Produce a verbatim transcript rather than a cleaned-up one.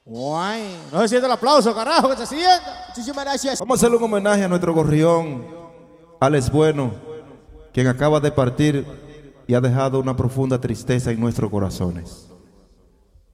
Guay. No se siente el aplauso, carajo, que se sienta. Muchísimas gracias. Vamos a hacerle un homenaje a nuestro gorrión, Alex Bueno, quien acaba de partir y ha dejado una profunda tristeza en nuestros corazones.